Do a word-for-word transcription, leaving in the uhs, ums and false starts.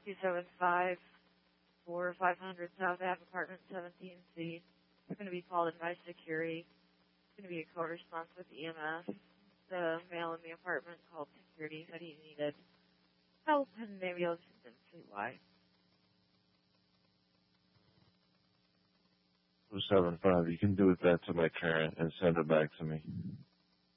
two seven five four five hundred South Ave, apartment seventeen C. It's going to be called in by security. It's going to be a co-response with E M S. The male in the apartment called security, said he needed help and maybe able to didn't see why. two seven five, you can do that to my current and send it back to me.